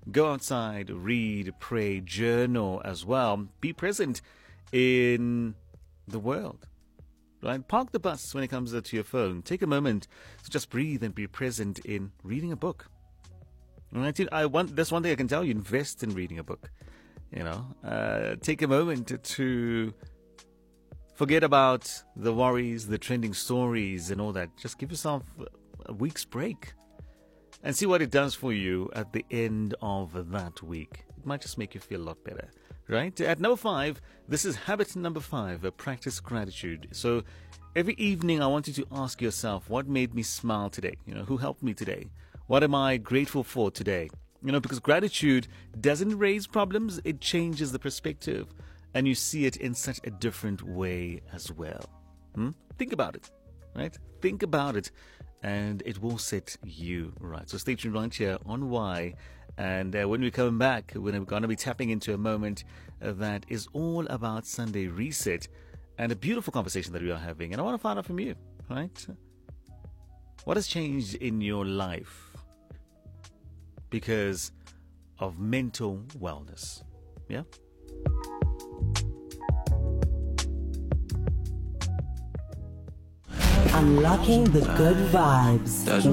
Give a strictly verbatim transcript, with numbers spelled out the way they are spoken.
Go outside, read, pray, journal as well. Be present in the world. Right? Park the bus when it comes to your phone. Take a moment to just breathe and be present in reading a book. Right? I want, that's one thing I can tell you. Invest in reading a book. You know, uh, take a moment to forget about the worries, the trending stories and all that. Just give yourself a week's break and see what it does for you at the end of that week. It might just make you feel a lot better, right? At number five, this is habit number five, practice gratitude. So every evening I want you to ask yourself, what made me smile today? You know, who helped me today? What am I grateful for today? You know, because gratitude doesn't raise problems, it changes the perspective. And you see it in such a different way as well. Hmm? Think about it, right? Think about it, and it will set you right. So stay tuned right here on Why. And uh, when we come back, we're going to be tapping into a moment uh, that is all about Sunday Reset and a beautiful conversation that we are having. And I want to find out from you, right? What has changed in your life because of mental wellness? Yeah? Unlocking the good vibes.